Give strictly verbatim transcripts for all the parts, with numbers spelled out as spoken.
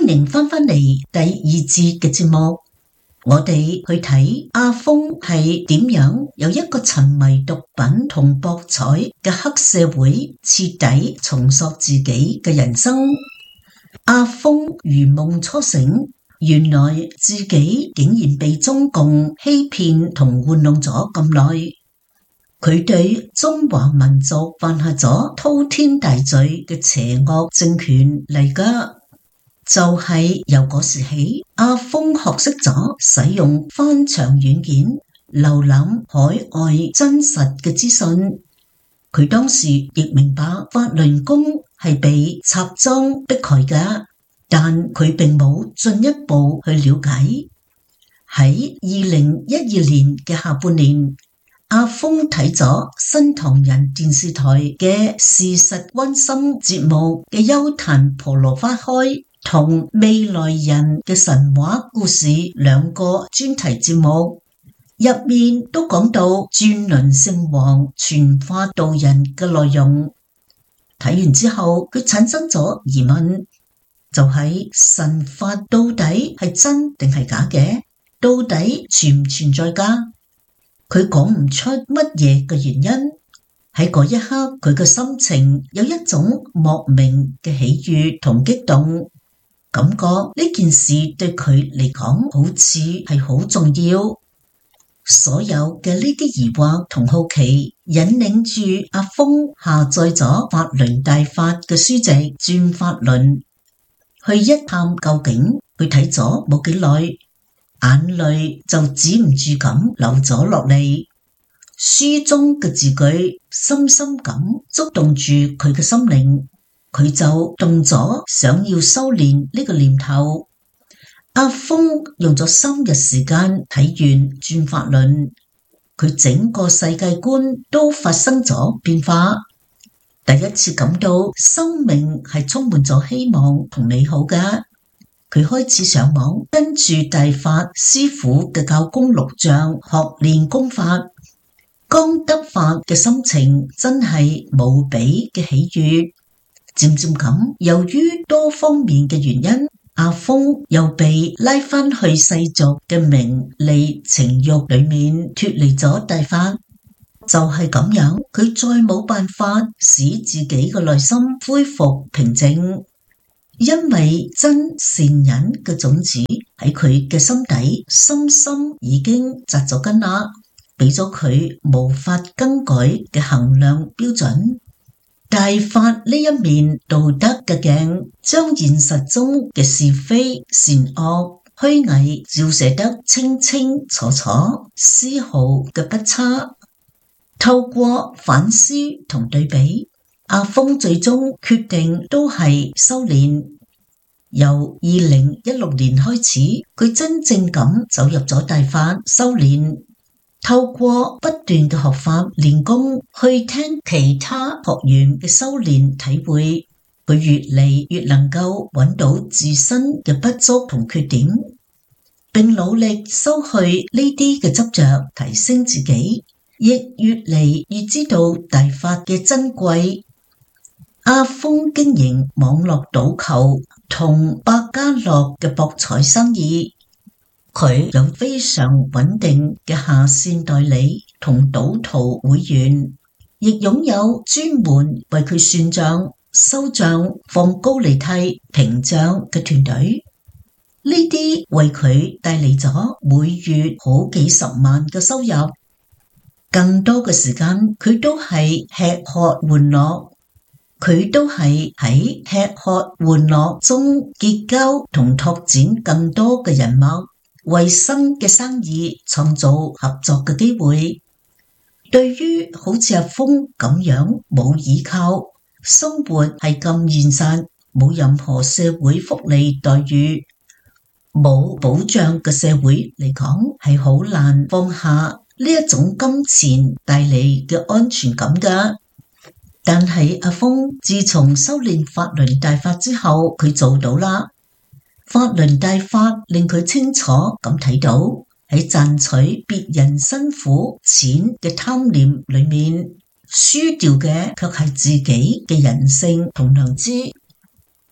迎翻返嚟第二節嘅節目，我哋去睇阿峰係點樣由一個沉迷毒品同博彩嘅黑社會徹底重塑自己嘅人生。阿峰如夢初醒，原來自己竟然被中共欺騙同玩弄咗咁耐。佢對中華民族犯下咗滔天大罪嘅邪惡政權嚟㗎，就係由嗰時起，阿峰學識咗使用翻牆軟件瀏覽海外真實嘅資訊。佢當時亦明白法輪功係被插贓迫害㗎，但佢並冇進一步去了解。喺二零一二年嘅下半年，阿峰睇咗新唐人電視台嘅事實溫馨節目嘅邱壇婆羅花開同未來人嘅神話故事兩個專題節目，入面都講到轉輪聖王傳法度人嘅內容。睇完之後，佢產生咗疑問，就係神法到底係真定係假嘅？到底存唔存在㗎？佢講唔出乜嘢嘅原因。喺嗰一刻，佢嘅心情有一種莫名嘅喜悅同激動，感覺呢件事對佢嚟講好似係好重要。所有嘅呢啲疑惑同好奇引領住阿峰下載咗法輪大法嘅書籍《轉法輪》，去一探究竟。佢睇咗冇幾耐，眼淚就止唔住咁流咗落嚟。書中嘅字句深深咁觸動住佢嘅心靈，佢就動咗想要修煉呢個念頭。阿峰用咗三日時間睇完轉法輪，佢整個世界觀都發生咗變化。第一次感到生命係充滿咗希望同美好嘅。佢開始上網跟住大法師傅嘅教功錄像學練功法，剛得法嘅心情真係無比嘅喜悅。漸漸咁，由於多方面嘅原因，阿峰又被拉返去世俗嘅名利情慾裏面，脫離咗大法。就係咁樣，佢再冇辦法使自己嘅內心恢復平靜。因為真善忍嘅種子喺佢嘅心底深深已經扎咗根啦，俾咗佢無法更改嘅衡量標準。大法呢一面道德嘅鏡，將現實中嘅是非善惡虛偽照射得清清楚楚，絲毫嘅不差。透過反思同對比，阿峰最終決定都係修煉。由二零一六年開始，佢真正咁走入咗大法修煉。透過不斷嘅學法練功，去聽其他學員嘅修煉體會，佢越嚟越能夠揾到自身嘅不足同缺點，並努力收去呢啲嘅執着，提升自己，亦越嚟越知道大法嘅珍貴。阿峰經營網絡賭球同百家樂嘅博彩生意，佢有非常穩定嘅下線代理同賭徒會員，亦擁有專門為佢算賬、收賬、放高利貸、平賬嘅團隊。呢啲為佢帶嚟咗每月好幾十萬嘅收入。更多嘅時間，佢都係吃喝玩樂。佢都係喺吃喝玩樂中結交同拓展更多嘅人脈，為新嘅生意創造合作嘅機會。對於好似阿峰咁樣冇依靠，生活係咁現實，冇任何社會福利待遇，冇保障嘅社會嚟講，係好難放下呢一種金錢帶嚟嘅安全感㗎。但係阿峰自從修煉法輪大法之後，佢做到啦。法輪大法令佢清楚咁睇到，喺賺取別人辛苦錢嘅貪念裏面，輸掉嘅卻係自己嘅人性同良知。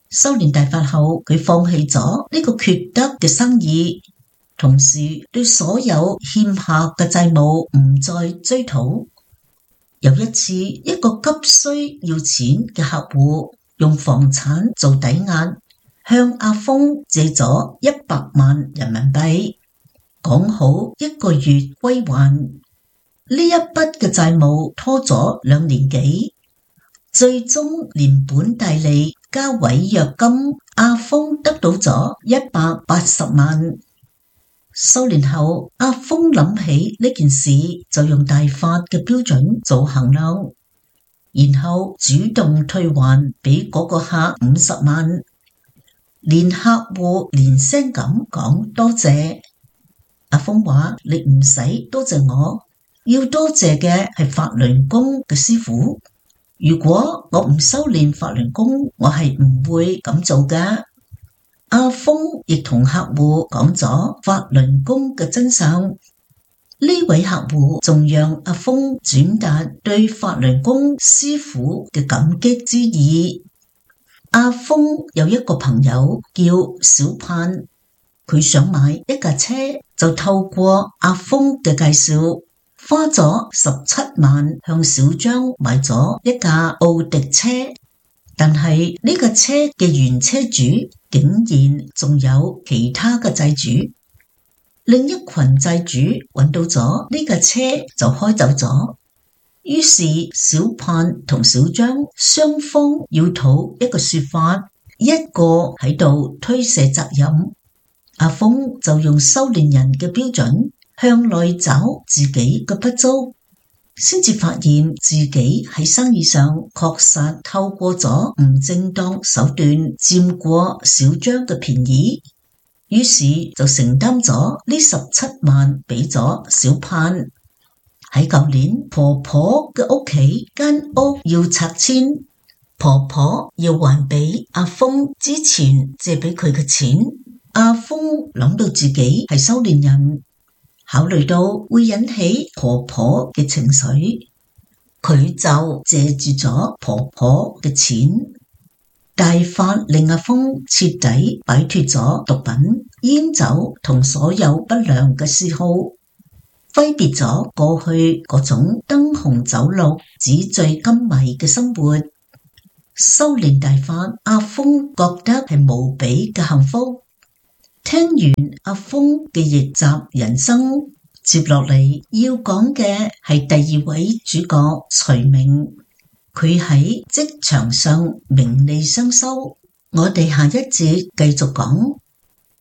修煉大法後，佢放棄咗呢個缺德嘅生意，同時對所有欠下嘅債務唔再追討。有一次，一個急需要錢嘅客戶用房產做抵押，向阿峰借咗一百萬人民幣，講好一個月歸還。呢一筆嘅債務拖咗兩年幾，最終連本帶利加違約金，阿峰得到咗一百八十萬。修煉後，阿峰諗起呢件事，就用大法嘅標準做衡量，然後主動退還俾嗰個客五十萬，連客戶連聲咁講多謝。阿峰話：你唔使多謝我，要多謝嘅係法輪功嘅師傅。如果我唔修煉法輪功，我係唔會咁做㗎。阿峰亦同客戶講咗法輪功嘅真相，呢位客戶仲讓阿峰轉達對法輪功師傅嘅感激之意。阿峰有一個朋友叫小盼，佢想買一架車，就透過阿峰嘅介紹，花咗十七萬向小張買咗一架奧迪車。但係呢個車嘅原車主竟然仲有其他嘅債主，另一群債主揾到咗呢架車就開走咗。於是小盼同小張雙方要討一個說法，一個喺度推卸責任。阿峰就用修煉人嘅標準向內找自己嘅不足，先至發現自己喺生意上確實透過咗唔正當手段佔過小張嘅便宜，於是就承擔咗呢十七萬俾咗小盼。喺舊年婆婆嘅屋企間屋要拆遷，婆婆要還俾阿峰之前借俾佢嘅錢，阿峰諗到自己係修煉人，考慮到會引起婆婆嘅情緒，佢就借住咗婆婆嘅錢。大法令阿峰徹底擺脫咗毒品、煙酒同所有不良嘅嗜好，揮別咗過去嗰種燈紅酒綠、紙醉金迷嘅生活。修煉大法，阿峰覺得係無比嘅幸福。聽完阿峰嘅逆襲人生，接落嚟要講嘅係第二位主角徐明，佢喺職場上名利雙收。我哋下一節繼續講。